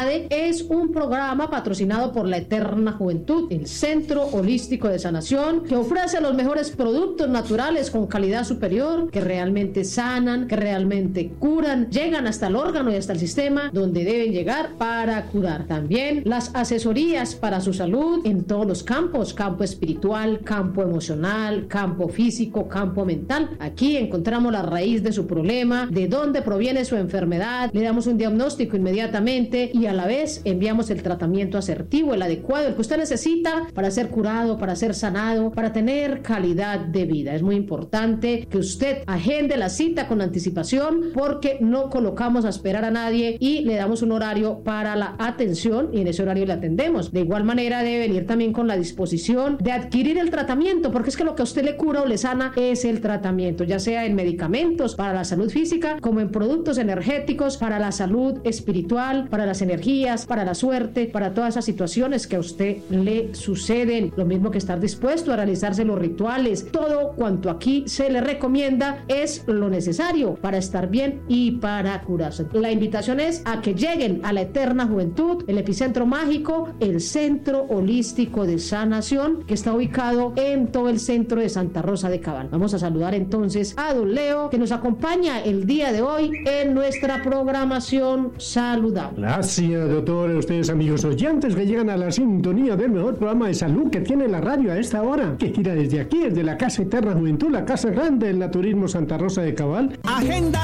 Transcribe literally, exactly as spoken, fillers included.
ADE es un programa patrocinado por la Eterna Juventud, el Centro Holístico de Sanación, que ofrece los mejores productos naturales con calidad superior, que realmente sanan, que realmente curan, llegan hasta el órgano y hasta el sistema donde deben llegar para curar. También las asesorías para su salud en todos los campos, campo espiritual, campo emocional, campo físico, campo mental. Aquí encontramos la raíz de su problema, de dónde proviene su enfermedad, le damos un diagnóstico inmediatamente y a la vez enviamos el tratamiento asertivo, el adecuado, el que usted necesita para ser curado, para ser sanado, para tener calidad de vida. Es muy importante que usted agende la cita con anticipación porque no colocamos a esperar a nadie y le damos un horario para la atención y en ese horario le atendemos. De igual manera debe venir también con la disposición de adquirir el tratamiento, porque es que lo que a usted le cura o le sana es el tratamiento, ya sea en medicamentos para la salud física como en productos energéticos para la salud espiritual, para las energías, para la suerte, para todas esas situaciones que a usted le suceden. Lo mismo que estar dispuesto a realizarse los rituales. Todo cuanto aquí se le recomienda es lo necesario para estar bien y para curarse. La invitación es a que lleguen a la Eterna Juventud, el epicentro mágico, el Centro Holístico de Sanación, que está ubicado en todo el centro de Santa Rosa de Cabal. Vamos a saludar entonces a don Leo, que nos acompaña el día de hoy en nuestra programación saludable. Gracias, doctor. Ustedes, amigos oyentes, que llegan a la sintonía del mejor programa de salud que tiene la radio a esta hora, que gira desde aquí, desde la Casa Eterna Juventud, la Casa Grande del Naturismo Santa Rosa de Cabal. Agenda